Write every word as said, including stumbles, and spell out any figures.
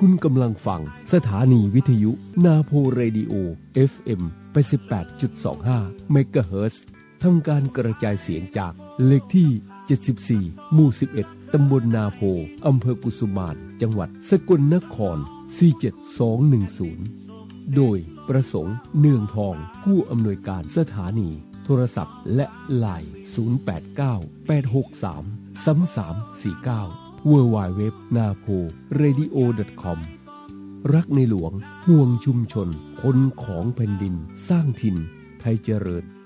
คุณกำลังฟังสถานีวิทยุนาโพเรดิโอ เอฟ เอ็ม แปดสิบแปดจุดสองห้า เมกะเฮิรตซ์ ทำการกระจายเสียงจากเลขที่เจ็ดสิบสี่หมู่สิบเอ็ดตำบลนาโพอำเภอกุสุมานจังหวัดสกลนครสี่เจ็ดสองหนึ่งศูนย์โดยประสงค์เนืองทองผู้อำนวยการสถานีโทรศัพท์และไลน์ศูนย์ แปด เก้า แปด หก สาม สาม สาม สี่ เก้า ดับเบิลยู ดับเบิลยู ดับเบิลยู ดอท นาโพเรดิโอ ดอท คอม รักในหลวงห่วงชุมชนคนของแผ่นดินสร้างถิ่นไทยเจริญ